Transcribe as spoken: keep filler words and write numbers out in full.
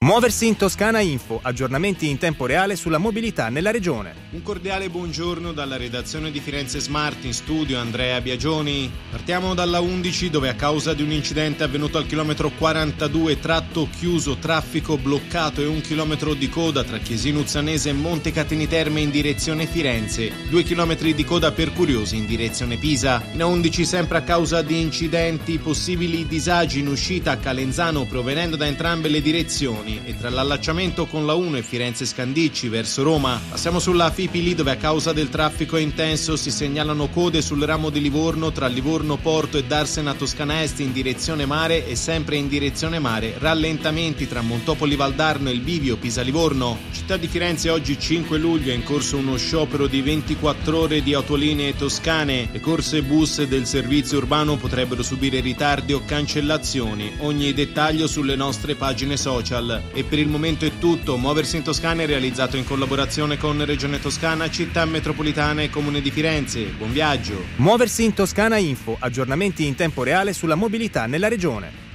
Muoversi in Toscana Info, aggiornamenti in tempo reale sulla mobilità nella regione. Un cordiale buongiorno dalla redazione di Firenze Smart, in studio Andrea Biagioni. Partiamo dalla undici, dove a causa di un incidente avvenuto al chilometro quarantadue, tratto chiuso, traffico bloccato e un chilometro di coda tra Chiesino Uzzanese e Montecatini Terme in direzione Firenze, due chilometri di coda per curiosi in direzione Pisa. In undici, sempre a causa di incidenti, possibili disagi in uscita a Calenzano provenendo da entrambe le direzioni e tra l'allacciamento con la uno e Firenze Scandicci verso Roma. Passiamo sulla Fipili, dove a causa del traffico intenso si segnalano code sul ramo di Livorno tra Livorno Porto e Darsena Toscana Est in direzione mare e sempre in direzione mare rallentamenti tra Montopoli Valdarno e il bivio Pisa Livorno. Città di Firenze, oggi cinque luglio è in corso uno sciopero di ventiquattro ore di autolinee toscane. Le corse bus del servizio urbano potrebbero subire ritardi o cancellazioni. Ogni dettaglio sulle nostre pagine social. E per il momento è tutto. Muoversi in Toscana è realizzato in collaborazione con Regione Toscana, Città Metropolitana e Comune di Firenze. Buon viaggio. Muoversi in Toscana Info, aggiornamenti in tempo reale sulla mobilità nella regione.